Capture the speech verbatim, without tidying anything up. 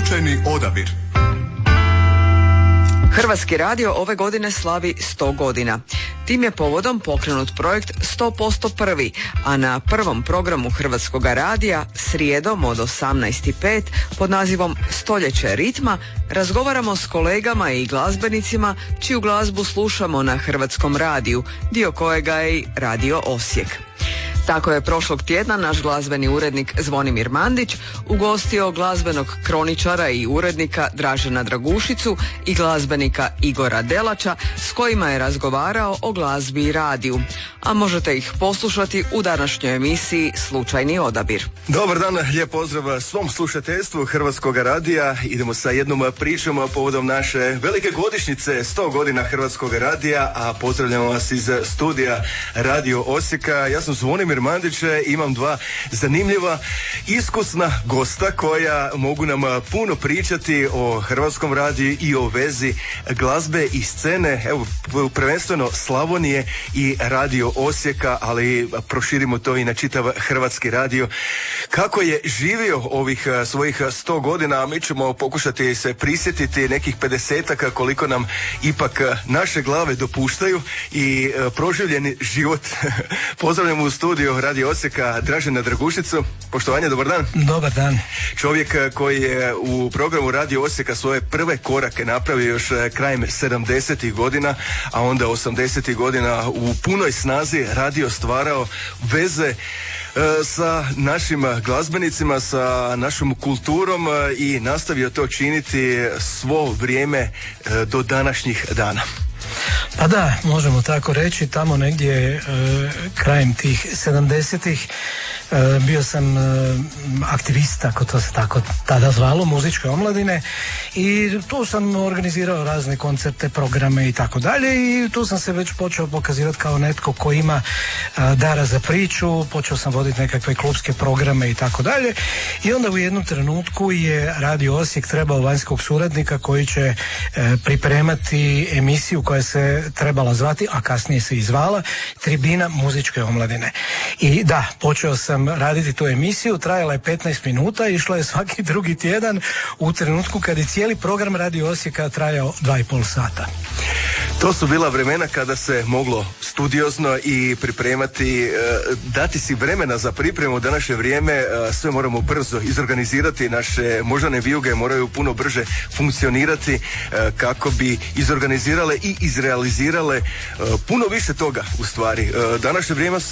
Slučajni odabir. Hrvatski radio ove godine slavi sto godina. Tim je povodom pokrenut projekt sto posto prvi, a na prvom programu Hrvatskog radija srijedom od osamnaest i pet pod nazivom Stoljeće ritma razgovaramo s kolegama i glazbenicima čiju glazbu slušamo na Hrvatskom radiju, dio kojega je i Radio Osijek. Tako je prošlog tjedna naš glazbeni urednik Zvonimir Mandić ugostio glazbenog kroničara i urednika Dražena Dragušicu i glazbenika Igora Delača s kojima je razgovarao o glazbi i radiju. A možete ih poslušati u današnjoj emisiji Slučajni odabir. Dobar dan, lijep pozdrav svom slušateljstvu Hrvatskog radija. Idemo sa jednom pričom povodom naše velike godišnjice sto godina Hrvatskog radija, a pozdravljamo vas iz studija Radio Osijeka. Ja sam Zvonimir Mandić, imam dva zanimljiva, iskusna gosta koja mogu nam puno pričati o Hrvatskom radiju i o vezi glazbe i scene, evo prvenstveno Slavonije i Radio Osijeka, ali proširimo to i na čitav Hrvatski radio. Kako je živio ovih svojih sto godina, mi ćemo pokušati se prisjetiti nekih pedesetaka koliko nam ipak naše glave dopuštaju i proživljeni život. Pozdravljamo u studiju Radio Osijeka Dražena Dragušicu. Poštovanje, dobar dan. Dobar dan. Čovjek koji je u programu Radio Osijeka svoje prve korake napravio još krajem sedamdesetih godina, a onda osamdesetih godina u punoj snazi radio stvarao veze sa našim glazbenicima, sa našom kulturom i nastavio to činiti svo vrijeme do današnjih dana. Pa da, možemo tako reći, tamo negdje e, krajem tih sedamdesetih e, bio sam e, aktivista, ako to se tako tada zvalo, muzičke omladine, i tu sam organizirao razne koncerte, programe i tako dalje, i tu sam se već počeo pokazivati kao netko ko ima e, dara za priču, počeo sam voditi nekakve klubske programe i tako dalje, i onda u jednom trenutku je Radio Osijek trebao vanjskog suradnika koji će e, pripremati emisiju koja se trebala zvati, a kasnije se i zvala, Tribina muzičke omladine. I da, počeo sam raditi tu emisiju, trajala je petnaest minuta, išla je svaki drugi tjedan u trenutku kad je cijeli program Radio Osijeka trajao dva i pol sata. To su bila vremena kada se moglo studiozno i pripremati, dati si vremena za pripremu. U današnje vrijeme sve moramo brzo izorganizirati, naše moždane vijuge moraju puno brže funkcionirati kako bi izorganizirale i izrealizirale puno više toga u stvari. Današnje vrijeme